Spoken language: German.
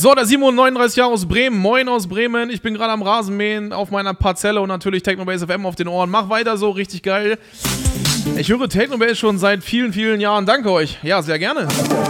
So, der Simon, 39 Jahre aus Bremen. Moin aus Bremen. Ich bin gerade am Rasenmähen auf meiner Parzelle und natürlich Technobase FM auf den Ohren. Mach weiter so, richtig geil. Ich höre Technobase schon seit vielen, vielen Jahren. Danke euch. Ja, sehr gerne.